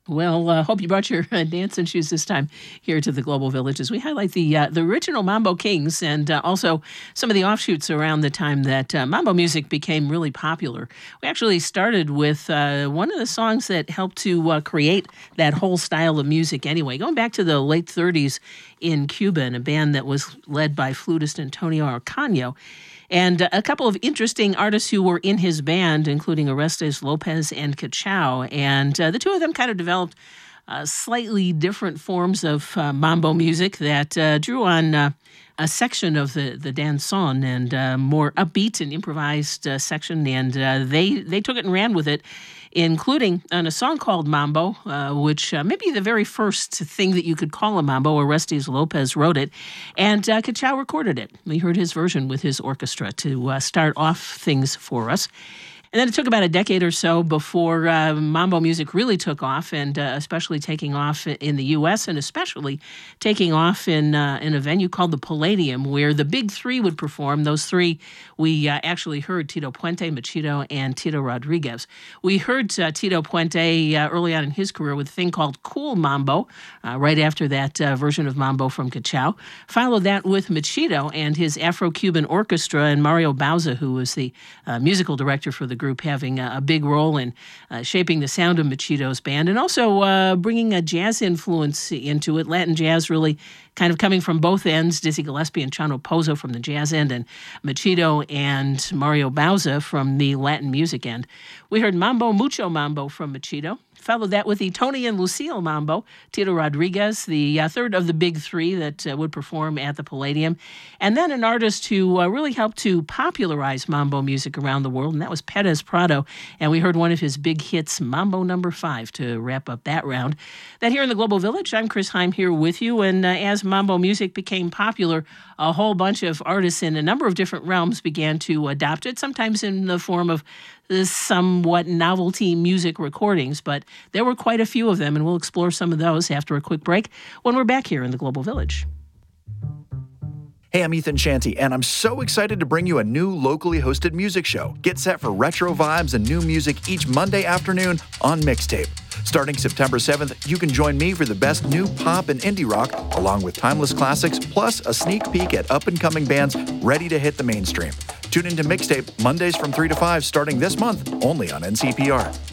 Well, hope you brought your dancing shoes this time here to the Global Village as we highlight the original Mambo Kings and also some of the offshoots around the time that Mambo music became really popular. We actually started with one of the songs that helped to create that whole style of music anyway, going back to the late 30s in Cuba, in a band that was led by flutist Antonio Arcaño. And a couple of interesting artists who were in his band, including Orestes Lopez and Cachao. And the two of them kind of developed slightly different forms of mambo music that drew on a section of the danzón and more upbeat and improvised section. And they took it and ran with it, including on a song called Mambo, which may be the very first thing that you could call a mambo. Orestes Lopez wrote it, and Cachao recorded it. We heard his version with his orchestra to start off things for us. And then it took about a decade or so before mambo music really took off, and especially taking off in the U.S., and especially taking off in a venue called the Palladium, where the big three would perform. Those three we actually heard: Tito Puente, Machito, and Tito Rodriguez. We heard Tito Puente early on in his career with a thing called Cool Mambo, right after that version of Mambo from Cachao. Followed that with Machito and his Afro-Cuban orchestra, and Mario Bauza, who was the musical director for the group, having a big role in shaping the sound of Machito's band, and also bringing a jazz influence into it. Latin jazz really kind of coming from both ends, Dizzy Gillespie and Chano Pozo from the jazz end, and Machito and Mario Bauza from the Latin music end. We heard Mambo, Mucho Mambo from Machito. Followed that with the Tony and Lucille Mambo, Tito Rodriguez, the third of the big three that would perform at the Palladium. And then an artist who really helped to popularize mambo music around the world, and that was Perez Prado. And we heard one of his big hits, Mambo No. 5, to wrap up that round. That here in the Global Village, I'm Chris Heim here with you. And as mambo music became popular, a whole bunch of artists in a number of different realms began to adopt it, sometimes in the form of somewhat novelty music recordings, but there were quite a few of them, and we'll explore some of those after a quick break when we're back here in the Global Village. Hey, I'm Ethan Shanty, and I'm so excited to bring you a new locally hosted music show. Get set for retro vibes and new music each Monday afternoon on Mixtape. Starting September 7th, you can join me for the best new pop and indie rock, along with timeless classics, plus a sneak peek at up-and-coming bands ready to hit the mainstream. Tune into Mixtape Mondays from 3 to 5 starting this month, only on NCPR.